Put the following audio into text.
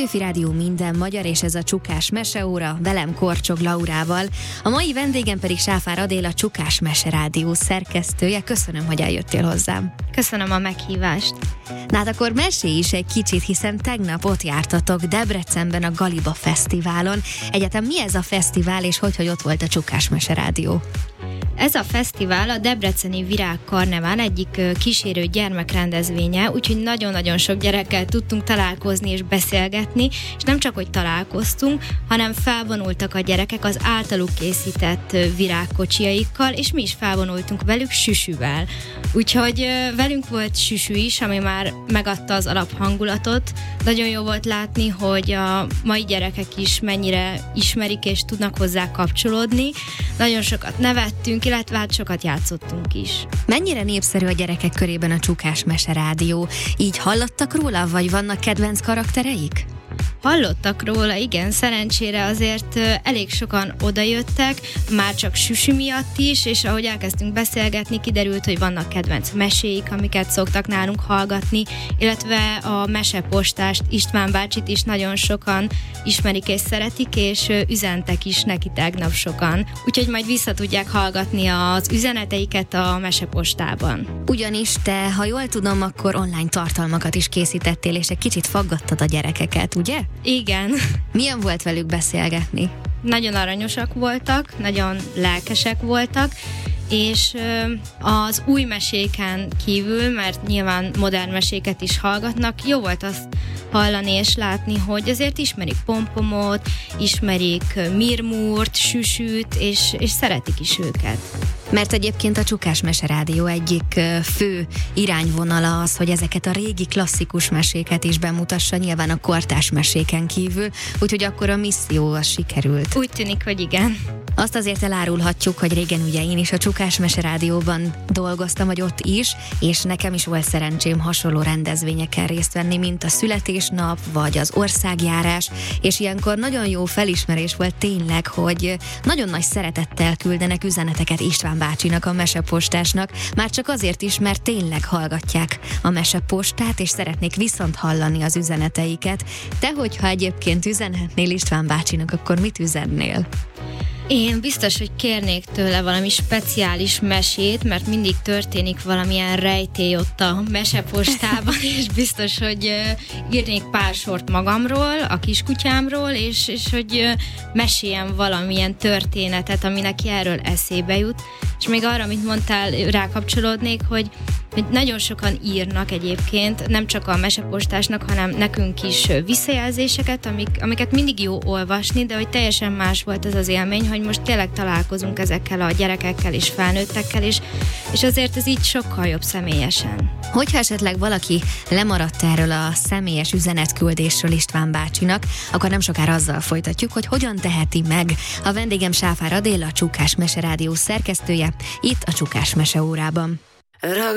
Petőfi Rádió minden magyar, és ez a Csukás Meseóra, velem Korcsog Laurával. A mai vendégem pedig Sáfár Adél, a Csukás Meserádió szerkesztője. Köszönöm, hogy eljöttél hozzám. Köszönöm a meghívást. Na hát akkor mesélj is egy kicsit, hiszen tegnap ott jártatok Debrecenben a Galiba Fesztiválon. Egyáltalán mi ez a fesztivál, és hogy ott volt a Csukás Meserádió? Ez a fesztivál a Debreceni Virágkarnevál egyik kísérő gyermekrendezvénye, úgyhogy nagyon-nagyon sok gyerekkel tudtunk találkozni és beszélgetni, és nem csak, hogy találkoztunk, hanem felvonultak a gyerekek az általuk készített virágkocsiaikkal, és mi is felvonultunk velük süsüvel. Úgyhogy velünk volt süsü is, ami már megadta az alaphangulatot. Nagyon jó volt látni, hogy a mai gyerekek is mennyire ismerik és tudnak hozzá kapcsolódni. Nagyon sokat nevettünk, illetve hát sokat játszottunk is. Mennyire népszerű a gyerekek körében a Csukás Meserádió? Így hallottak róla, vagy vannak kedvenc karaktereik? Hallottak róla, igen, szerencsére azért elég sokan odajöttek, már csak süsü miatt is, és ahogy elkezdtünk beszélgetni, kiderült, hogy vannak kedvenc meséik, amiket szoktak nálunk hallgatni, illetve a mesepostást, István bácsit is nagyon sokan ismerik és szeretik, és üzentek is neki tegnap sokan. Úgyhogy majd vissza tudják hallgatni az üzeneteiket a mesepostában. Ugyanis te, ha jól tudom, akkor online tartalmakat is készítettél, és egy kicsit faggattad a gyerekeket, ugye? Igen. Milyen volt velük beszélgetni? Nagyon aranyosak voltak, nagyon lelkesek voltak, és az új meséken kívül, mert nyilván modern meséket is hallgatnak, jó volt azt hallani és látni, hogy azért ismerik Pompomot, ismerik Mirmurt, Süsüt, és szeretik is őket. Mert egyébként a Csukás Meserádió egyik fő irányvonala az, hogy ezeket a régi klasszikus meséket is bemutassa, nyilván a kortárs meséken kívül, úgyhogy akkor a misszió az sikerült. Úgy tűnik, hogy igen. Azt azért elárulhatjuk, hogy régen ugye én is a Csukás Meserádióban dolgoztam, vagy ott is, és nekem is volt szerencsém hasonló rendezvényeken részt venni, mint a születésnap, vagy az országjárás, és ilyenkor nagyon jó felismerés volt tényleg, hogy nagyon nagy szeretettel küldenek üzeneteket István bácsinak, a mesepostásnak, már csak azért is, mert tényleg hallgatják a mesepostát, és szeretnék viszont hallani az üzeneteiket. Te, hogyha egyébként üzenhetnél István bácsinak, akkor mit üzennél? Én biztos, hogy kérnék tőle valami speciális mesét, mert mindig történik valamilyen rejtély ott a mesepostában, és biztos, hogy írnék pár sort magamról, a kiskutyámról, és hogy meséljem valamilyen történetet, ami neki erről eszébe jut. És még arra, amit mondtál, rákapcsolódnék, hogy nagyon sokan írnak egyébként, nem csak a mesepostásnak, hanem nekünk is visszajelzéseket, amiket mindig jó olvasni, de hogy teljesen más volt ez az élmény, hogy most tényleg találkozunk ezekkel a gyerekekkel és felnőttekkel, és azért ez így sokkal jobb személyesen. Hogyha esetleg valaki lemaradt erről a személyes üzenetküldésről István bácsinak, akkor nem sokára azzal folytatjuk, hogy hogyan teheti meg. A vendégem Sáfár Adél, a Csukás Meserádió szerkesztője, itt a Csukás Meseórában.